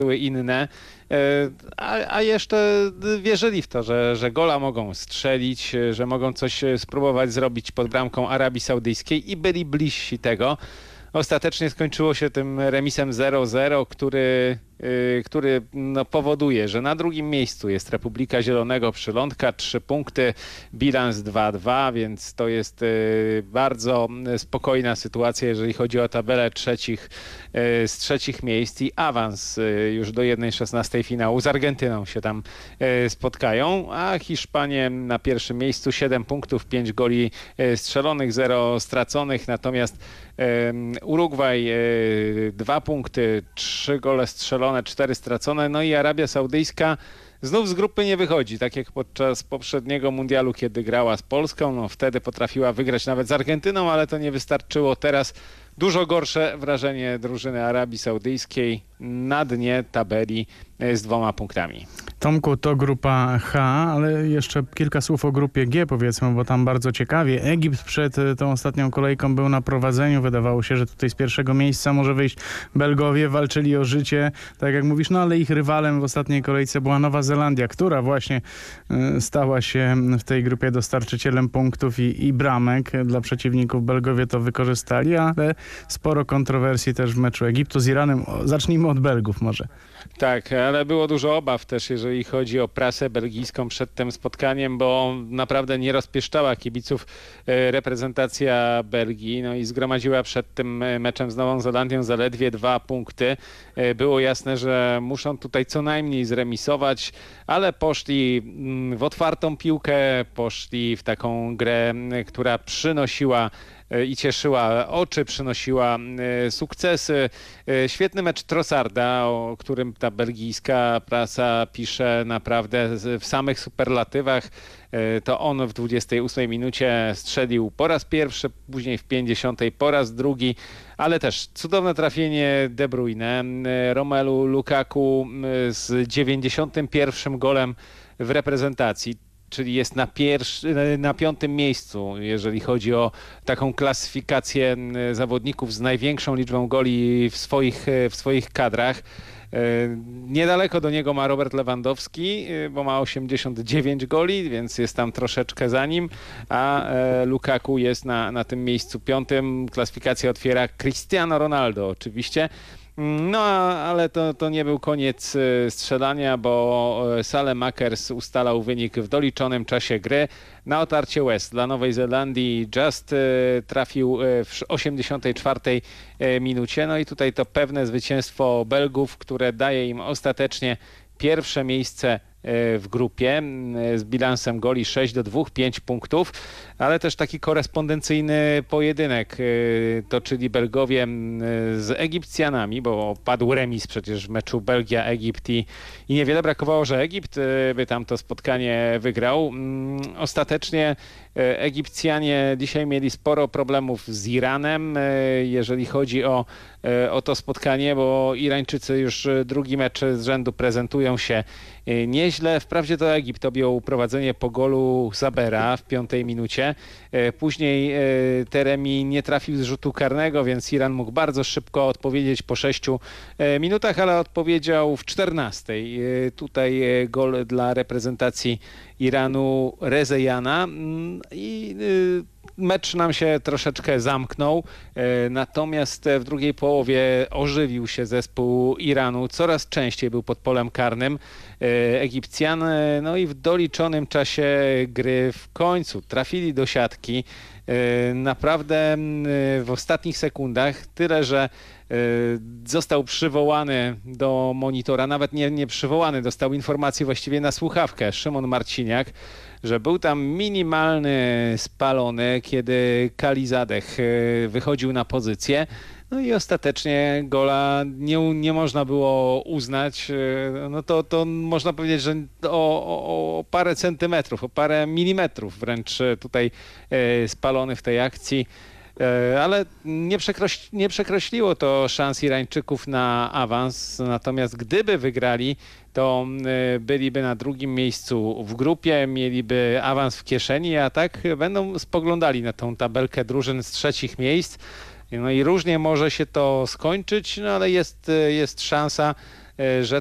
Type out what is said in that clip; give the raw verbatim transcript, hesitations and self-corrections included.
były inne, a, a jeszcze wierzyli w to, że, że gola mogą strzelić, że mogą coś spróbować zrobić pod bramką Arabii Saudyjskiej i byli bliżsi tego. Ostatecznie skończyło się tym remisem zero zero, który, yy, który no, powoduje, że na drugim miejscu jest Republika Zielonego Przylądka, trzy punkty, bilans dwa dwa, więc to jest yy, bardzo spokojna sytuacja, jeżeli chodzi o tabelę trzecich, yy, z trzecich miejsc i awans yy, już do jednej szesnastej finału z Argentyną się tam yy, spotkają, a Hiszpanie na pierwszym miejscu, siedem punktów, pięć goli yy, strzelonych, zero straconych, natomiast Urugwaj dwa punkty, trzy gole strzelone, cztery stracone, no i Arabia Saudyjska znów z grupy nie wychodzi, tak jak podczas poprzedniego mundialu, kiedy grała z Polską, no wtedy potrafiła wygrać nawet z Argentyną, ale to nie wystarczyło. Teraz dużo gorsze wrażenie drużyny Arabii Saudyjskiej na dnie tabeli z dwoma punktami. Tomku, to grupa H, ale jeszcze kilka słów o grupie G, powiedzmy, bo tam bardzo ciekawie. Egipt przed tą ostatnią kolejką był na prowadzeniu. Wydawało się, że tutaj z pierwszego miejsca może wyjść Belgowie. Walczyli o życie, tak jak mówisz, no ale ich rywalem w ostatniej kolejce była Nowa Zelandia, która właśnie stała się w tej grupie dostarczycielem punktów i, i bramek dla przeciwników. Belgowie to wykorzystali, ale sporo kontrowersji też w meczu Egiptu z Iranem. Zacznijmy od Belgów może. Tak, ale było dużo obaw też, jeżeli chodzi o prasę belgijską przed tym spotkaniem, bo naprawdę nie rozpieszczała kibiców reprezentacja Belgii, no i zgromadziła przed tym meczem z Nową Zelandią zaledwie dwa punkty. Było jasne, że muszą tutaj co najmniej zremisować, ale poszli w otwartą piłkę, poszli w taką grę, która przynosiła i cieszyła oczy, przynosiła sukcesy. Świetny mecz Trossarda, o którym ta belgijska prasa pisze naprawdę w samych superlatywach. To on w dwudziestej ósmej minucie strzelił po raz pierwszy, później w pięćdziesiątej po raz drugi, ale też cudowne trafienie De Bruyne. Romelu Lukaku z dziewięćdziesiątym pierwszym golem w reprezentacji, czyli jest na, pierwszy, na piątym miejscu, jeżeli chodzi o taką klasyfikację zawodników z największą liczbą goli w swoich, w swoich kadrach. Niedaleko do niego ma Robert Lewandowski, bo ma osiemdziesiąt dziewięć goli, więc jest tam troszeczkę za nim, a Lukaku jest na, na tym miejscu piątym. Klasyfikację otwiera Cristiano Ronaldo oczywiście. No, ale to, to nie był koniec strzelania, bo Saelemaekers ustalał wynik w doliczonym czasie gry. Na otarcie łez dla Nowej Zelandii Just trafił w osiemdziesiątej czwartej minucie. No i tutaj to pewne zwycięstwo Belgów, które daje im ostatecznie pierwsze miejsce w grupie z bilansem goli sześć do dwóch, pięć punktów, ale też taki korespondencyjny pojedynek toczyli Belgowie z Egipcjanami, bo padł remis przecież w meczu Belgia-Egipt i, i niewiele brakowało, że Egipt by tam to spotkanie wygrał. Ostatecznie Egipcjanie dzisiaj mieli sporo problemów z Iranem, jeżeli chodzi o, o to spotkanie, bo Irańczycy już drugi mecz z rzędu prezentują się nieźle. Wprawdzie to Egipt objął prowadzenie po golu Sabera w piątej minucie. Później Teremi nie trafił z rzutu karnego, więc Iran mógł bardzo szybko odpowiedzieć po sześciu minutach, ale odpowiedział w czternastej. Tutaj gol dla reprezentacji Iranu Rezejana i mecz nam się troszeczkę zamknął, natomiast w drugiej połowie ożywił się zespół Iranu, coraz częściej był pod polem karnym Egipcjan, no i w doliczonym czasie gry w końcu trafili do siatki, naprawdę w ostatnich sekundach, tyle że został przywołany do monitora, nawet nie, nie przywołany, dostał informację właściwie na słuchawkę Szymon Marciniak, że był tam minimalny spalony, kiedy Kalizadeh wychodził na pozycję. No i ostatecznie gola nie, nie można było uznać. No to, to można powiedzieć, że o, o, o parę centymetrów, o parę milimetrów wręcz tutaj spalony w tej akcji. Ale nie, przekroś, nie przekreśliło to szans Irańczyków na awans, natomiast gdyby wygrali, to byliby na drugim miejscu w grupie, mieliby awans w kieszeni, a tak będą spoglądali na tą tabelkę drużyn z trzecich miejsc. No i różnie może się to skończyć, no ale jest, jest szansa, że